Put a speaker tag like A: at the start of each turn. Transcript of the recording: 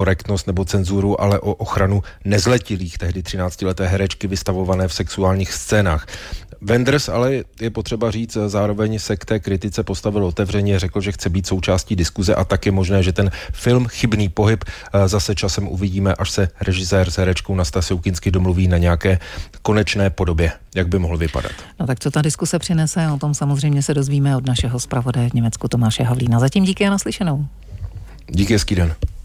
A: korektnost nebo cenzuru, ale o ochranu nezletilých, tehdy 13leté herečky vystavované v sexuálních scénách. Wenders ale je potřeba říct, zároveň se k té kritice postavil otevřeně, řekl, že chce být součástí diskuze a tak je možné, že ten film Chybný pohyb zase časem uvidíme, až se režisér s herečkou Nasta Sjoukinsky domluví na nějaké konečné podobě, jak by mohl vypadat.
B: No tak co ta diskuse přinese, o tom samozřejmě se dozvíme od našeho zpravodaje v Německu Tomáše Havlína. Zatím díky a naslyšenou.
A: Díky, hezký den.